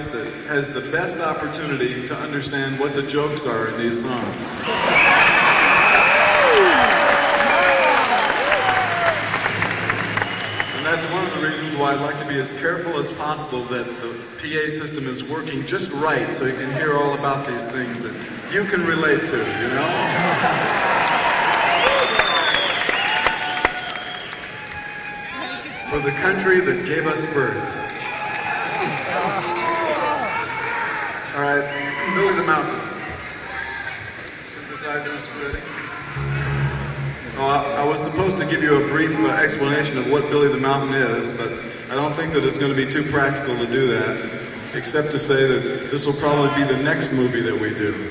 artist that has the best opportunity to understand what the jokes are in these songs. And that's one of the reasons why I'd like to be as careful as possible that the PA system is working just right so you can hear all about these things that you can relate to, you know? For the country that gave us birth. All right, Billy the Mountain. Synthesizers ready? Oh, I was supposed to give you a brief explanation of what Billy the Mountain is, but I don't think that it's going to be too practical to do that, except to say that this will probably be the next movie that we do.